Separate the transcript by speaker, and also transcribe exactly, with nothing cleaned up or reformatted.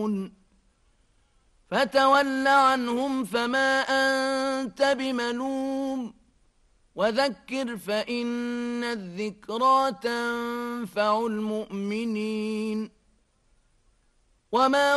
Speaker 1: يعلمون فتول عنهم فما أنت بملوم وذكر فإن الذكرى تنفع المؤمنين وما